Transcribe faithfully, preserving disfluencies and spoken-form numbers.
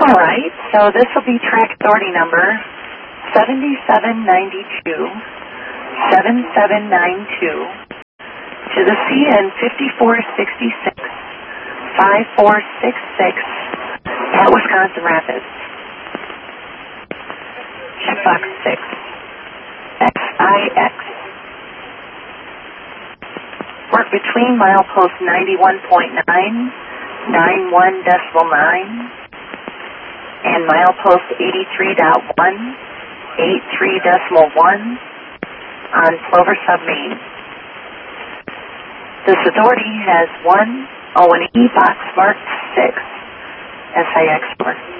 All right, so this will be track authority number seventy-seven ninety-two, seventy-seven ninety-two to the C N fifty-four sixty-six, fifty-four sixty-six at Wisconsin Rapids. Checkbox six, X I X. Work between milepost ninety-one point nine, ninety-one decimal nine, and milepost eighty-three point one, eighty-three decimal one on Plover Submain. This authority has one O and E box marked six, S I X work.